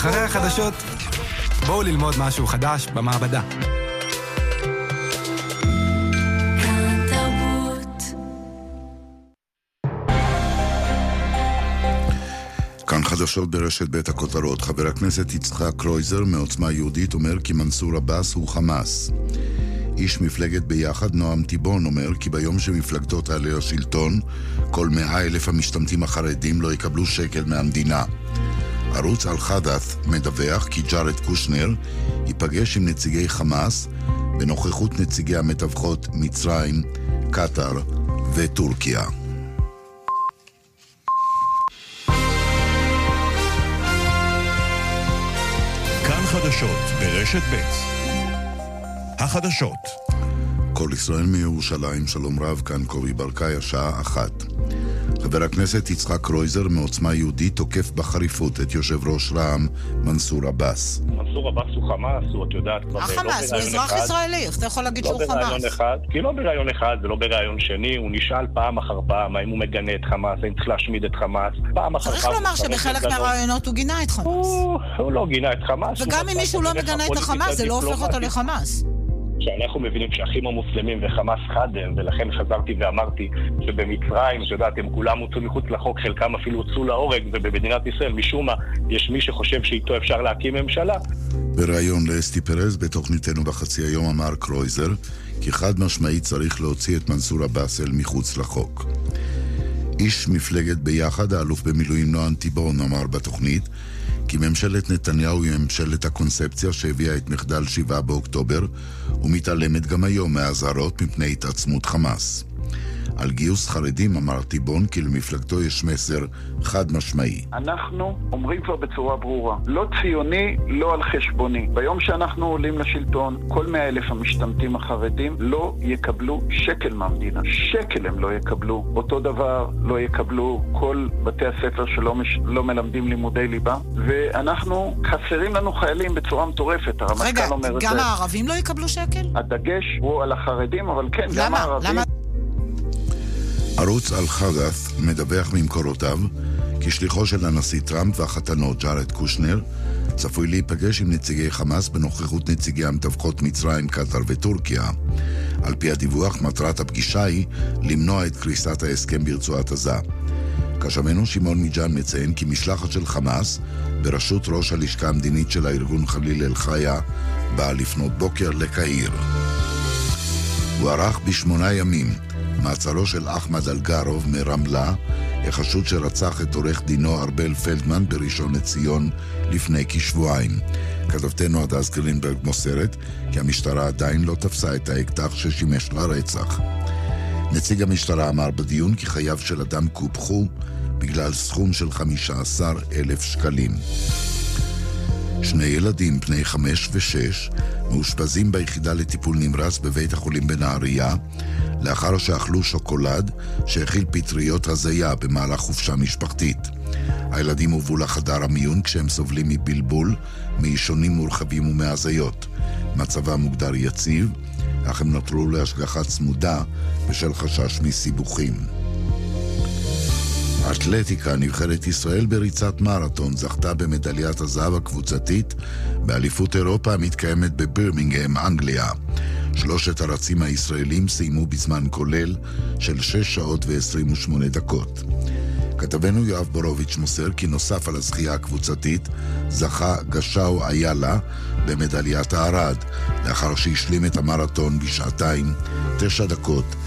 אחרי החדשות, בואו ללמוד משהו חדש במעבדה. כאן חדשות ברשת בית הכותרות. חבר הכנסת יצחק קרויזר מעוצמה יהודית אומר כי מנסור עבאס הוא חמאס. איש מפלגת ביחד נועם טיבון אומר כי ביום שמפלגתו תעלה לשלטון, כל 100,000 המשתמטים החרדים לא יקבלו שקל מהמדינה. ערוץ אל-חדת' מדווח כי ג'ארד קושנר ייפגש עם נציגי חמאס בנוכחות נציגי המתווכות מצרים, קטר וטורקיה. כאן חדשות ברשת ב'. החדשות. כל ישראל מירושלים, שלום רב, כאן קובי ברקאי, השעה 1. חבר הכנסת יצחק קרויזר מעוצמה יהודית תוקף בחריפות את יושב ראש רע"מ מנסור עבאס. מנסור עבאס הוא חמאס, את יודעת, החמאס, הוא אזרח ישראלי, איך אתה יכול להגיד שהוא חמאס? לא ברעיון אחד, כי לא ברעיון אחד ולא ברעיון שני, הוא נשאל פעם אחר פעם האם הוא מגנה את חמאס, האם צריך להשמיד את חמאס, פעם אחר פעם. צריך לומר שבחלק מהרעיונות הוא גינה את חמאס. הוא לא גינה את חמאס. וגם אם מישהו לא מגנה את החמאס, זה לא הופך אותו לחמאס. שאנחנו מבינים שהאחים המוסלמים וחמאס חדם, ולכן חזרתי ואמרתי שבמצרים, שיודעת, הם כולם הוצאו מחוץ לחוק, חלקם אפילו הוצאו להורג, ובמדינת ישראל משום מה יש מי שחושב שאיתו אפשר להקים ממשלה. בראיון לאסתי פרז בתוכניתנו בחצי היום אמר קרויזר כי חד משמעית צריך להוציא את מנסור עבאס אל מחוץ לחוק. איש מפלגת ביחד, האלוף במילואים נועם טיבון, אמר בתוכנית כי ממשלת נתניהו היא ממשלת הקונספציה שהביאה את מחדל 7 באוקטובר ומתעלמת גם היום מהאזהרות מפני התעצמות חמאס. על גיוס חרדים אמר טיבון כי למפלגתו יש מסר חד משמעי. אנחנו אומרים כבר בצורה ברורה, לא ציוני, לא על חשבוני. ביום שאנחנו עולים לשלטון, כל 100,000 המשתמטים החרדים לא יקבלו שקל מהמדינה. שקל הם לא יקבלו. אותו דבר לא יקבלו כל בתי הספר שלא מלמדים לימודי ליבה. ואנחנו, חסרים לנו חיילים בצורה מטורפת. רגע, גם הערבים לא יקבלו שקל? הדגש הוא על החרדים, אבל כן, גם הערבים. למה? ערוץ אל-חדת' מדווח ממקורותיו כי שליחו של הנשיא טראמפ והחתנו ג'ארד קושנר צפוי להיפגש עם נציגי חמאס בנוכחות נציגי המתווכות מצרים, קטר וטורקיה. על פי הדיווח, מטרת הפגישה היא למנוע את קריסת ההסכם ברצועת עזה. כשמנו שמעון מיג'אן מציין כי משלחת של חמאס בראשות ראש הלשכה המדינית של הארגון חליל אל-חיה באה לפנות בוקר לקהיר. הוא ערך ב8 ימים מעצרו של אחמד אלגרוב מרמלה, החשוד שרצח את עורך דינו ארבל פלדמן בראשון לציון לפני כשבועיים. כתבתנו הדס גרינברג מוסרת כי המשטרה עדיין לא תפסה את האקדח ששימש לרצח. נציג המשטרה אמר בדיון כי חייו של אדם קופחו בגלל סכום של 15,000 שקלים. 2 ילדים בני 5 ו6 מאושפזים ביחידה לטיפול נמרץ בבית החולים בנהריה לאחר שאכלו שוקולד שהכיל פטריות הזיה במהלך חופשה משפחתית. הילדים הובאו לחדר המיון כשהם סובלים מבלבול, מאישונים מורחבים ומהזיות. מצבם מוגדר יציב, אך הם נותרו להשגחה צמודה בשל חשש מסיבוכים. אתלטיקה, נבחרת ישראל בריצת מרתון זכתה במדליית הזהב הקבוצתית באליפות אירופה המתקיימת בבירמינגהם, אנגליה. 3 הרצים הישראלים סיימו בזמן כולל של 6 שעות ו28 דקות. כתבנו יואב בורוביץ' מוסר כי נוסף על הזכייה הקבוצתית זכה גשאו איילה במדליית הארד לאחר שהשלים את המרתון בשעתיים 9 דקות